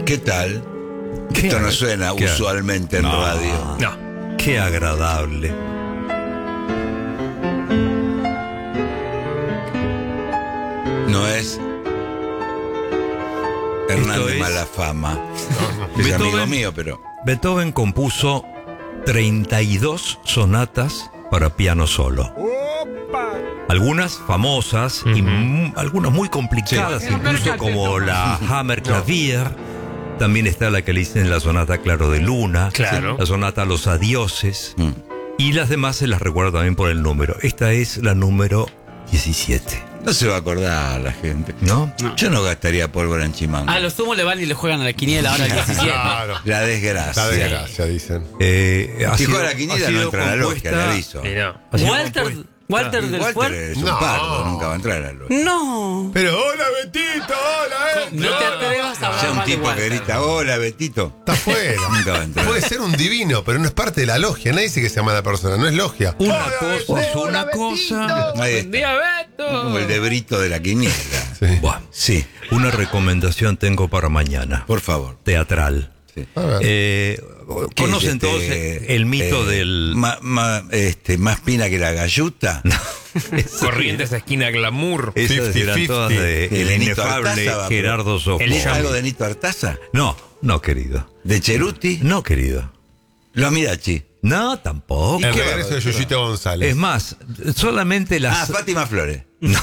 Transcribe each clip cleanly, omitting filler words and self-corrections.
¿Qué tal? Esto no suena usualmente en radio. No. Qué agradable. No es Hernández es Malafama. Es Beethoven, amigo mío, pero... Beethoven compuso 32 sonatas para piano solo. Algunas famosas y algunas muy complicadas, incluso como la Hammerklavier. También está la que le dicen la sonata Claro de Luna, la sonata Los Adioses. Y las demás se las recuerdo también por el número. Esta es la número 17. No se va a acordar la gente. ¿No? Yo no gastaría pólvora en Chimango. A los sumos le van y le juegan a la quiniela ahora el 17. Claro. La desgracia. La desgracia, dicen. Si juega la quiniela no entra a la logia, le aviso. Walter del Walter Fuerte. es un pardo, nunca va a entrar a la logia. No. Pero hola Betito, hola No te atrevas a hablar Sea un mal de tipo que Walter. grita, hola Betito. Está fuera. Nunca va a entrar. Puede ser un divino, pero no es parte de la logia. Nadie dice que se llama la persona, no es logia. Una cosa es una cosa. Ahí está. ¡Diabeto! Como el de Brito de la quiniela. Sí. Buah, Sí, una recomendación tengo para mañana. por favor. Teatral. Sí. A ver. ¿Qué ¿Conocen es entonces el mito del... más pina que la galluta? Corrientes a esquina Glamour. Esas eran 50-50. todas de ¿De el Benito inefable Artaza va, Gerardo Sofo. ¿Algo de Nito Artaza? No, querido. ¿De Cheruti? No, querido. Los Mirachi. No, tampoco. El qué va? regreso de Yuyito González. Es más, solamente las... Fátima Flores.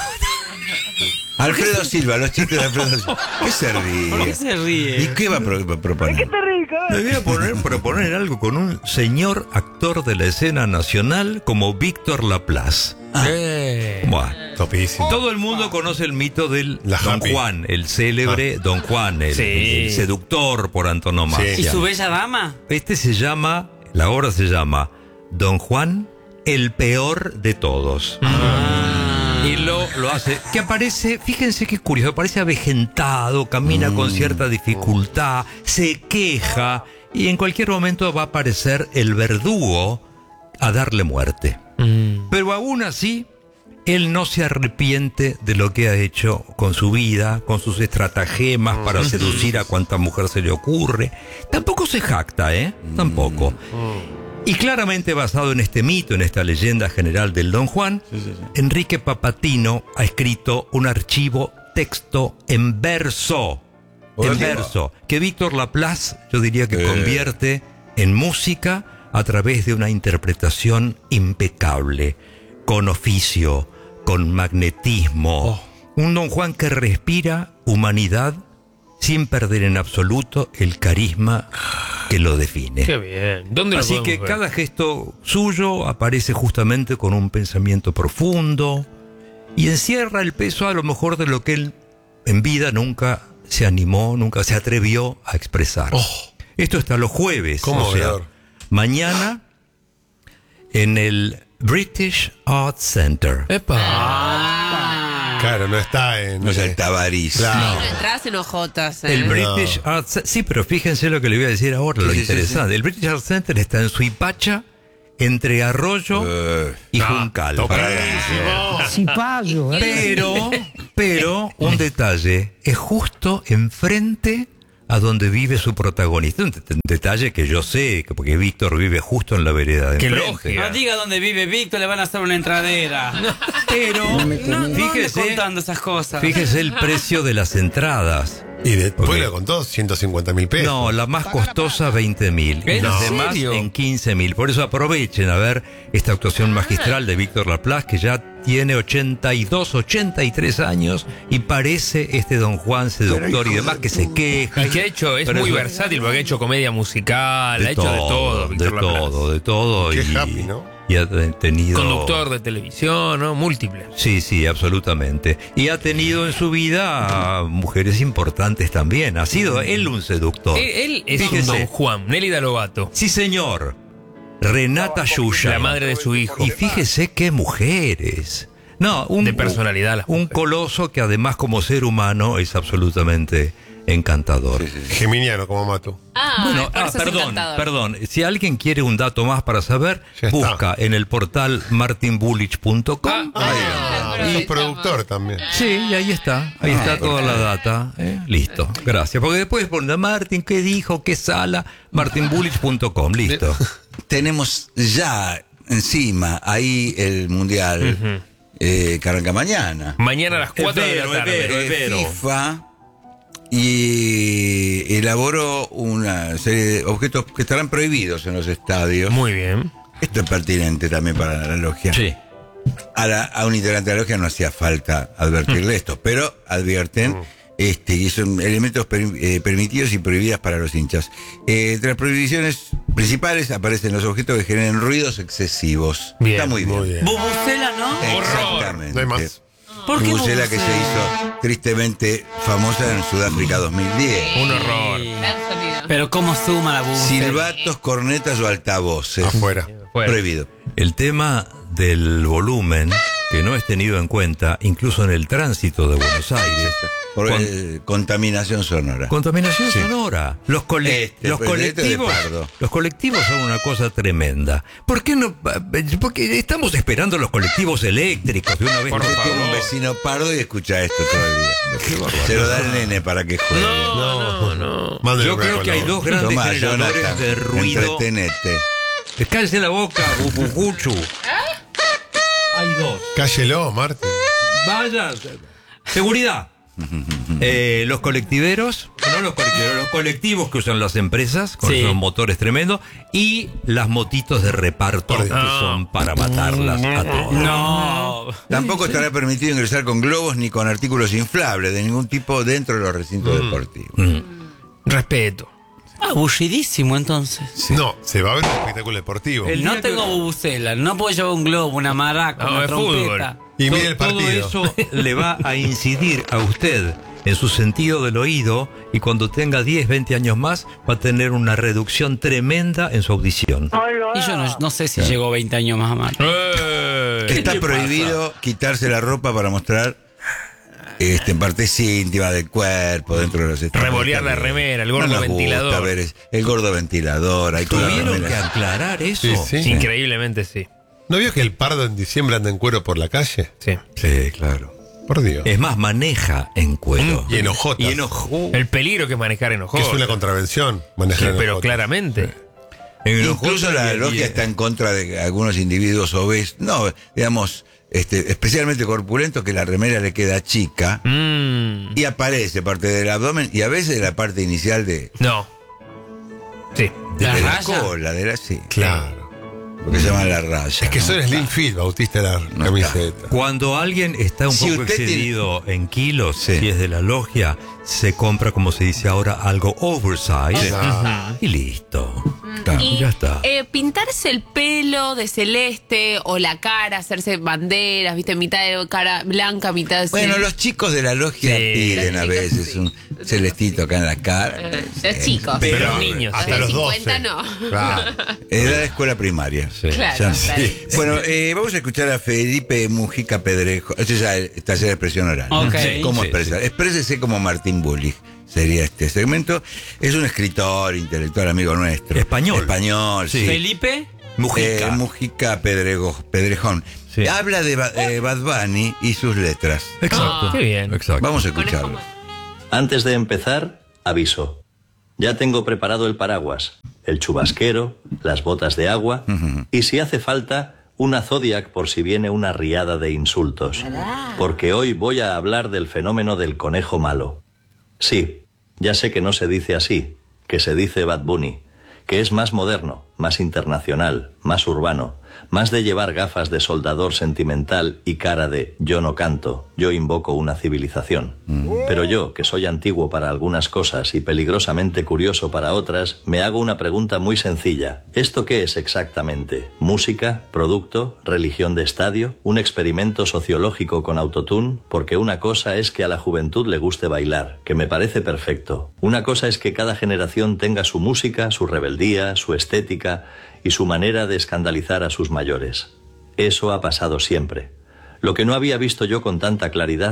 Alfredo Silva, los chistes de Alfredo Silva. ¿Qué se ríe? ¿Por qué se ríe? ¿Y qué va a proponer? Me voy a proponer algo con un señor actor de la escena nacional como Víctor Laplace. Buah. Topísimo. Todo el mundo conoce el mito del La Don Happy. Juan, el célebre Don Juan, el seductor por antonomasia. ¿Y su bella dama? La obra se llama Don Juan, el peor de todos. Y lo hace, que aparece, fíjense qué curioso, aparece avejentado, camina con cierta dificultad, se queja y en cualquier momento va a aparecer el verdugo a darle muerte. Pero aún así, él no se arrepiente de lo que ha hecho con su vida, con sus estratagemas para seducir a cuanta mujer se le ocurre. Tampoco se jacta, Tampoco. Y claramente basado en este mito, en esta leyenda general del Don Juan, Enrique Papatino ha escrito un archivo texto en verso, que Víctor Laplace, yo diría que convierte en música a través de una interpretación impecable, con oficio, con magnetismo. Un Don Juan que respira humanidad sin perder en absoluto el carisma que lo define. Qué bien. ¿Dónde lo Así podemos que ver? cada gesto suyo aparece justamente con un pensamiento profundo y encierra el peso a lo mejor de lo que él en vida nunca se animó, nunca se atrevió a expresar. Esto está los jueves, Conmovedor. mañana en el British Arts Center. Claro, no está en. No es el Tabariz. Claro. No entras en ojotas. El British Arts Center. Sí, pero fíjense lo que le voy a decir ahora, lo Sí, interesante. El British Arts Center está en Suipacha, entre Arroyo y Juncal. Pero un detalle, es justo enfrente a donde vive su protagonista. Un detalle que yo sé, porque Víctor vive justo en la vereda de Qué enfrente. lógica. No diga dónde vive Víctor, le van a hacer una entradera. Pero No ande fíjese, contando esas cosas. fíjese el precio de las entradas. Y después Ok. le contó 150.000 pesos. No, la más costosa 20.000 y ¿En las demás serio? en 15.000. Por eso aprovechen a ver esta actuación magistral de Víctor Laplace, que ya tiene 82, 83 años y parece este Don Juan seductor y demás que se queja. Y que ha hecho, es Pero muy eso- versátil porque ha hecho comedia musical, ha hecho de todo, Víctor Laplace. de todo. Qué y, happy, ¿no? Y ha tenido... Conductor de televisión, ¿no? Múltiple. Sí, absolutamente. Y ha tenido en su vida a mujeres importantes también. Ha sido él un seductor. Él es Fíjese. un Don Juan, Nélida Lobato, Sí, señor. Renata Yuya. la madre de su hijo. Y fíjese qué mujeres. No, De personalidad las un mujeres. coloso que además como ser humano es absolutamente encantador. Geminiano como Matu. Bueno, perdón. Si alguien quiere un dato más para saber, Ya está. busca en el portal martinbullich.com. Sos productor también. Sí, y ahí está toda la data. Listo, gracias. Porque después ponen Martín, ¿qué dijo? ¿Qué sala? martinbullich.com, listo. Tenemos ya encima ahí el mundial que arranca mañana. Mañana a las 4 de la tarde. FIFA y elaboró una serie de objetos que estarán prohibidos en los estadios. Muy bien. Esto es pertinente también para la logia. Sí. A un integrante de la logia no hacía falta advertirle esto, pero advierten y son elementos permitidos y prohibidos para los hinchas. Entre las prohibiciones principales aparecen los objetos que generen ruidos excesivos. Bien, Está muy bien. Bubucela, ¿no? Exactamente. No hay más. ¿Por qué Bubucela que se hizo tristemente famosa en Sudáfrica 2010. Un horror. Gran sonido. Pero cómo suma la bubucela. Silbatos, cornetas o altavoces. Afuera. Fuera. Prohibido. El tema del volumen, que no es tenido en cuenta incluso en el tránsito de Buenos Aires. Por contaminación sonora. Contaminación sonora. Los colectivos son una cosa tremenda. ¿Por qué no? Porque estamos esperando los colectivos eléctricos de una vez. Por Yo tengo un favor. vecino pardo y escucha esto todo el día. Se lo da el nene para que juegue. No. Mándale Yo una creo que hay color. dos grandes Tomá, generadores Jonathan, de ruido. entretenete. Cállese la boca, bubucuchu. Hay dos. Cállelo, Martín. Vaya. Seguridad. Los colectiveros, los colectivos que usan las empresas con Sí. esos motores tremendos y las motitos de reparto que son para matarlas a todas. No. Tampoco estará permitido ingresar con globos ni con artículos inflables de ningún tipo dentro de los recintos deportivos. Respeto. Aburridísimo entonces. No, se va a ver un espectáculo deportivo. El No día que- tengo bubucela, no puedo llevar un globo, una maraca, No, una es fútbol. trompeta. Y mire el Todo partido. eso le va a incidir a usted en su sentido del oído y cuando tenga 10, 20 años más va a tener una reducción tremenda en su audición. Y yo no sé si llegó 20 años más a mal. Está prohibido quitarse la ropa para mostrar partes íntimas del cuerpo dentro de los estadios. Revolear la remera, el gordo No nos gusta ventilador. ver el gordo ventilador. Ahí con la ¿Tuvieron remera. que aclarar eso? Sí, sí. Increíblemente sí. ¿No vio que el pardo en diciembre anda en cuero por la calle? Sí. Sí, claro. Por Dios. Es más, maneja en cuero. Y en hojotas. Y enojo. El peligro que es manejar Que enojotas. es una contravención manejar en Pero hojotas. claramente. Incluso la logia está en contra de algunos individuos obesos, no, digamos, especialmente corpulentos, que la remera le queda chica y aparece parte del abdomen y a veces de la parte inicial de No. Sí. ¿La la raya? cola, sí, Claro. lo que se llama la raya. Es que ¿no? son Slim Fit, Bautista, la camiseta. Cuando alguien está un Si poco usted excedido en kilos, Sí. si es de la logia, se compra, como se dice ahora, algo oversize y listo. Y Ya está. pintarse el pelo de celeste o la cara, hacerse banderas, viste, mitad de cara blanca, mitad de Bueno, los chicos de la logia Sí. piden a Los chicos, veces sí. un celestito acá en la cara. Los chicos. Pero Pero los niños, hasta sí. los 12. 50 no. Claro. Edad de escuela primaria. Claro, Ya. claro. Bueno, vamos a escuchar a Felipe Mujica Pedrejo. Esta es el taller de expresión oral. Ok. ¿Cómo Sí, expresar? Exprésese como Martín Bullich. Sería este segmento. Es un escritor, intelectual, amigo nuestro. Español. Español, sí. Felipe, Mujica. Mujica Pedrejón. Sí. Habla de Bad Bunny y sus letras. Exacto. Qué bien. Exacto. Vamos a Conejo escucharlo. mal. Antes de empezar, aviso. Ya tengo preparado el paraguas, el chubasquero, las botas de agua y si hace falta, una Zodiac por si viene una riada de insultos. Porque hoy voy a hablar del fenómeno del conejo malo. Sí, ya sé que no se dice así, que se dice Bad Bunny, que es más moderno, más internacional, más urbano, más de llevar gafas de soldador sentimental y cara de yo no canto, yo invoco una civilización. Pero yo, que soy antiguo para algunas cosas y peligrosamente curioso para otras, me hago una pregunta muy sencilla. ¿Esto qué es exactamente? ¿Música? ¿Producto? ¿Religión de estadio? ¿Un experimento sociológico con autotune? Porque una cosa es que a la juventud le guste bailar, que me parece perfecto. Una cosa es que cada generación tenga su música, su rebeldía, su estética y su manera de escandalizar a sus mayores. Eso ha pasado siempre. Lo que no había visto yo con tanta claridad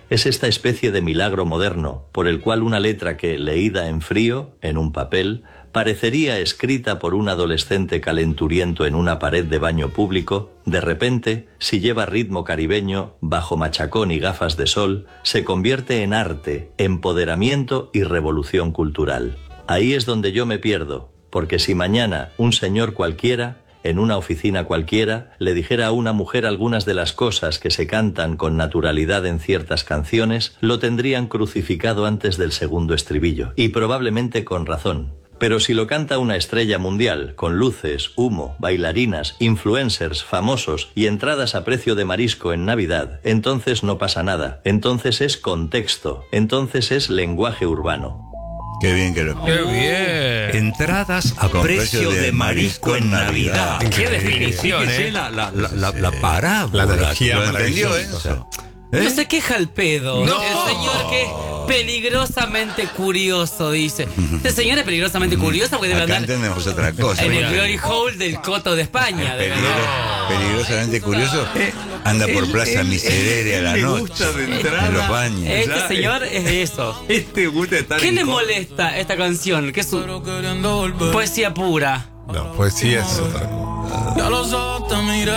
es esta especie de milagro moderno por el cual una letra que, leída en frío, en un papel, parecería escrita por un adolescente calenturiento en una pared de baño público, de repente, si lleva ritmo caribeño, bajo machacón y gafas de sol, se convierte en arte, empoderamiento y revolución cultural. Ahí es donde yo me pierdo, porque si mañana un señor cualquiera, en una oficina cualquiera, le dijera a una mujer algunas de las cosas que se cantan con naturalidad en ciertas canciones, lo tendrían crucificado antes del segundo estribillo, y probablemente con razón. Pero si lo canta una estrella mundial, con luces, humo, bailarinas, influencers, famosos y entradas a precio de marisco en Navidad, entonces no pasa nada, entonces es contexto, entonces es lenguaje urbano. Qué bien que lo... ¡Qué bien! Entradas a Con precio de marisco en Navidad. ¡Qué definición, Fíjese la parábola. La analogía ¿Lo entendió maravillosa. eso? No se queja el pedo. No. El señor que es peligrosamente curioso, dice. Este señor es peligrosamente curioso porque debe Acá andar entendemos otra cosa. en el Mira. Glory Hole del Coto de España. debe andar. Peligrosamente curioso, anda por Plaza Miserere a la le noche, gusta de entrada. en los baños. Este señor es de eso. Este gusta estar ¿Qué en le co- molesta esta canción? Que es su poesía pura. No, poesía es otra cosa. Ya los ojos te miré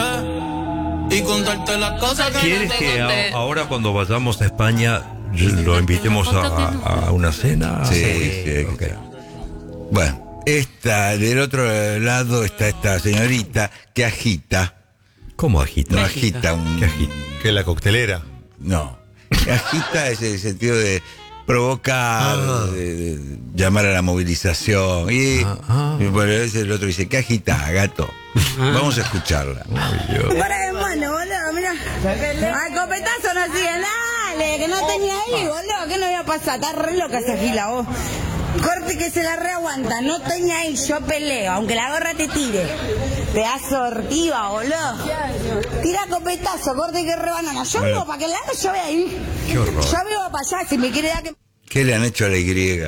y contarte las cosas que ¿Quieres no te que conté. ahora cuando vayamos a España lo invitemos a una cena? Sí, Ok. Bueno, del otro lado está esta señorita que agita. ¿Cómo agita? No agita un... ¿Qué agita? ¿Qué es la coctelera? No. Agita es el sentido de provocar, de llamar a la movilización. Y bueno, el otro dice, ¿qué agita, gato? Vamos a escucharla. Para hermano, boludo, mirá. Al copetazo no sigue, dale, que no tenía ahí, boludo, que no iba a pasar, está re loca esa gila, vos. Corte que se la reaguanta, no tenía ahí, yo peleo, aunque la gorra te tire. Pedazo ortiva, boludo. Tira copetazo, corte que rebanana. Yo vivo para que lado, yo voy ahí. Qué horror. Yo vivo para allá, si me quiere dar que... ¿Qué le han hecho a la Y?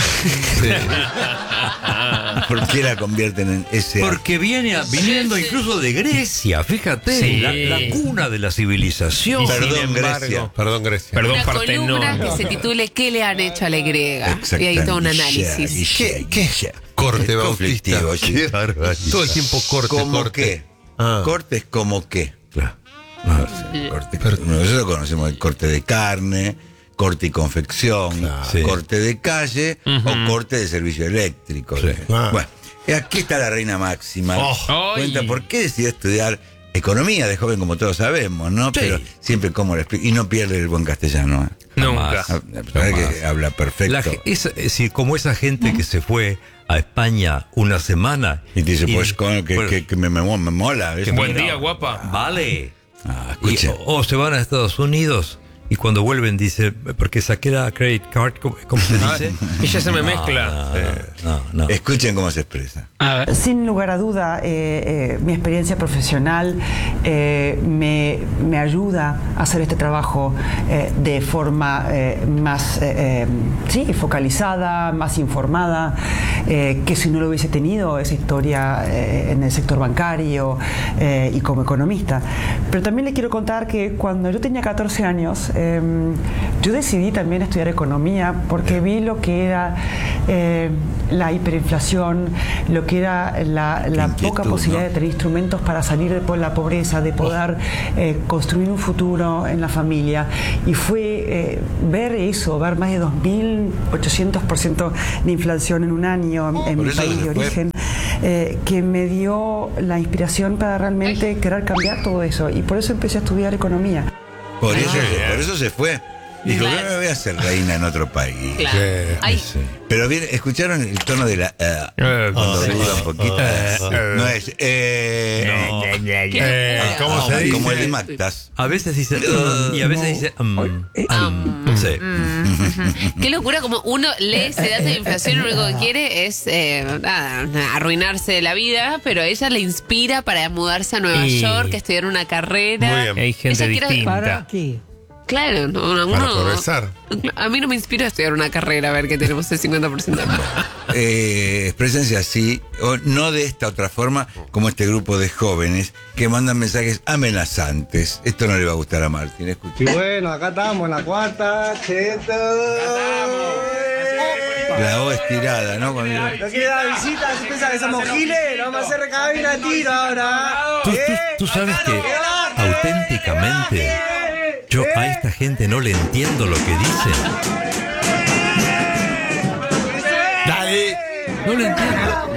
¿Por qué la convierten en ese? Porque viniendo incluso de Grecia, fíjate, Sí. la cuna de la civilización. Perdón, embargo, Grecia. Perdón, Grecia. Perdón, Una Partenón. columna que se titule ¿Qué le han hecho a la Y? Y ahí todo un análisis. ¿Qué? Corte Es bautista. conflictivo, sí. Qué barbaridad. Todo el tiempo corte, ¿Cómo corte. qué? Ah. Corte es como qué. Claro. Corte. Nosotros conocemos el corte de carne, corte y confección, Sí. corte de calle o corte de servicio eléctrico. Sí. Ah. Bueno, aquí está la reina máxima. Oh. Cuenta Ay. por qué decidió estudiar economía de joven, como todos sabemos, ¿no? Sí. Pero siempre cómo lo explica. Y no pierde el buen castellano. Nunca. La verdad que habla perfecto. Es decir, como esa gente que se fue a España una semana. Y te dice, pues, bueno, que me mola. ¿ves? Buen día, guapa. Vale. Ah, Y, escucha. o se van a Estados Unidos y cuando vuelven dice, porque saqué la credit card, ¿cómo se dice? Y ya se me mezcla. No. Escuchen cómo se expresa. Sin lugar a duda, mi experiencia profesional me ayuda a hacer este trabajo de forma más focalizada, más informada, que si no lo hubiese tenido esa historia en el sector bancario y como economista. Pero también les quiero contar que cuando yo tenía 14 años, yo decidí también estudiar economía porque vi lo que era la hiperinflación, lo que era la poca inquietud, posibilidad ¿no? de tener instrumentos para salir de la pobreza, de poder construir un futuro en la familia. Y fue ver eso, ver más de 2.800% de inflación en un año en Por mi eso país se de fue. origen, que me dio la inspiración para realmente querer cambiar todo eso. Y por eso empecé a estudiar economía. Por eso se fue. Dijo, Claro. yo me voy a hacer reina en otro país. Claro. Ay, Pero bien, ¿escucharon el tono de la... cuando duda un poquito? No es... ¿Cómo se dice? Como el de Mactas. A veces dice y a veces dice sí. qué locura, como uno lee ese dato de inflación, lo único que quiere es arruinarse la vida, pero ella le inspira para mudarse a Nueva Y- York, estudiar una carrera. Muy bien. Hay gente Ella quiere- distinta. qué? Claro, no, Para progresar. A mí no me inspira a estudiar una carrera a ver que tenemos el 50%. Exprésense así, o no de esta otra forma, como este grupo de jóvenes que mandan mensajes amenazantes. Esto no le va a gustar a Martín, escucha. Bueno, acá estamos en la cuarta, cheto. La O estirada, ¿no? Cuando... ¿No quiere dar visita? ¿Se piensa que somos giles? Lo vamos a hacer recabina a tiro ahora. Tú sabes que auténticamente yo a esta gente no le entiendo lo que dicen. Dale. No le entiendo.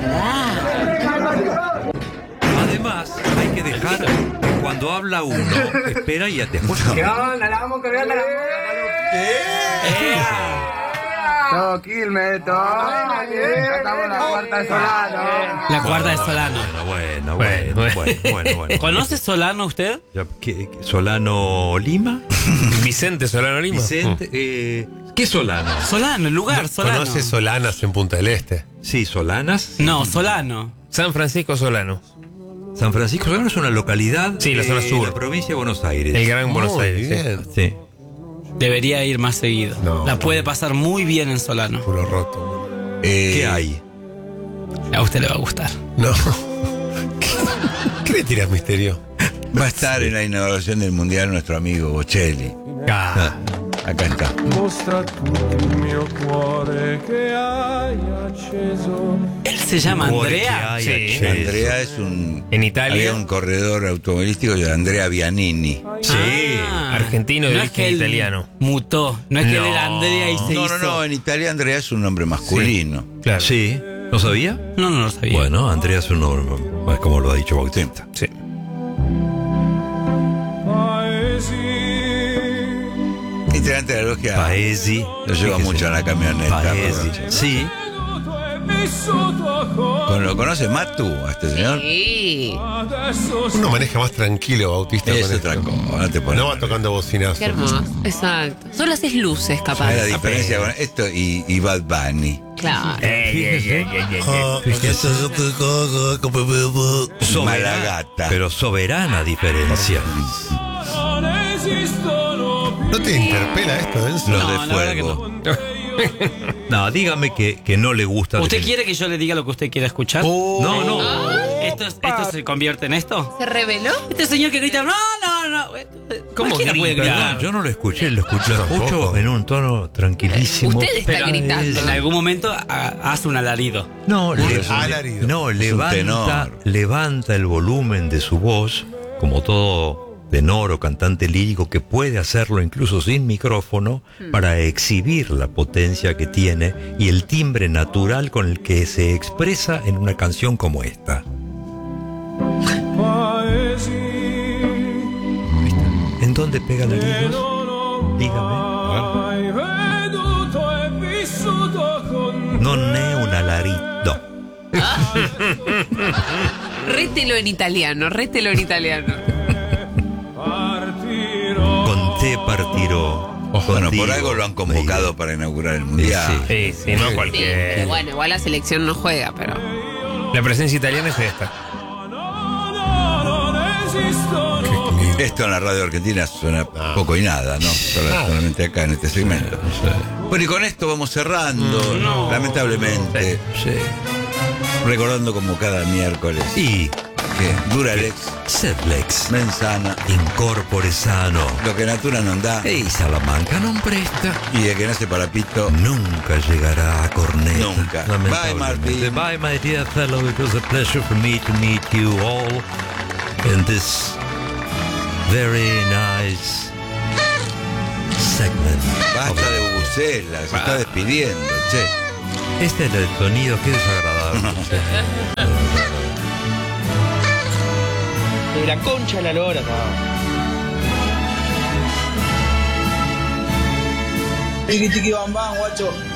Además, hay que dejar que cuando habla uno, espera y después... ¿Qué onda? La vamos cargando la No, Quilmes, acá estamos en la cuarta de Solano. La cuarta de Solano. Bueno. ¿Conoce Solano usted? ¿Solano Lima? Vicente Solano Lima. Vicente, ¿qué Solano? Solano, el lugar, Solano. ¿Conoce Solanas en Punta del Este? Sí, Solanas. No, Solano. San Francisco Solano. San Francisco Solano es una localidad Sí, la zona sur. de la provincia de Buenos Aires. El Gran Buenos Muy Aires. bien. Sí. Debería ir más seguido. No. La puede pasar muy bien en Solano. Puro roto. ¿Qué hay? A usted le va a gustar. No. ¿Qué le tiras, Misterio? Va a estar en la inauguración del Mundial nuestro amigo Bocelli. Acá está. Él se llama Andrea. Sí. Andrea es un... En Italia. Había un corredor automovilístico de Andrea Vianini. Sí. Argentino de no es origen que él italiano. Mutó. No es que él No. era Andrea y se hizo. No, en Italia Andrea es un nombre masculino. Claro. Sí. ¿No sabía? No lo sabía. Bueno, Andrea es un nombre, como lo ha dicho Bautista. Sí. Integrante de la logia. Paesi. Lo lleva mucho en la camioneta. Paesi. Sí. ¿Lo conoce Matu a este señor? Sí. Uno maneja más tranquilo, Bautista. Es con otra esto. cosa. No te pones. No va tocando bocinazo. Qué hermoso. Exacto. Solo haces luces, capaz. Es la diferencia con esto y Bad Bunny. Claro. Malagata. Pero soberana diferencia. ¿No te interpela esto, Enzo? Los No, de la verdad que fuego. No, dígame que no le gusta. ¿Usted quiere que yo le diga lo que usted quiera escuchar? No. ¿Esto se convierte en esto? ¿Se reveló? Este señor que grita, no. ¿Cómo Cualquiera puede grita? gritar. Perdón, yo no lo escuché, lo escucho Tampoco. en un tono tranquilísimo. Usted está gritando. En algún momento hace un alarido. No, alarido. tenor. levanta el volumen de su voz, como todo tenor o cantante lírico que puede hacerlo incluso sin micrófono, para exhibir la potencia que tiene y el timbre natural con el que se expresa en una canción como esta. ¿En dónde pegan oídos? Dígame. Non è un alarido. Rételo en italiano, rételo en italiano. Con te partirò. Bueno, por contigo, algo lo han convocado para inaugurar el Mundial. Sí, no Sí, cualquier. bueno, igual la selección no juega, pero. La presencia italiana es esta. Esto en la radio argentina suena poco y nada, ¿no? Solamente acá en este segmento. Bueno, y con esto vamos cerrando, lamentablemente. Sí. Recordando como cada miércoles Y que Duralex, Sedlex, Mensana, incorpore sano. lo que natura non dà E Salamanca non presta. y de que nace para Pito. Nunca llegará a Corneta. Nunca. Lamentablemente. Bye, Martín. Bye, my dear fellow. It was a pleasure for me to meet you all in this very nice segment. Basta de bubucelas, se está despidiendo, che. Este es el sonido, qué desagradable. De la concha de la lora, Tiki tiki bam bam, guacho.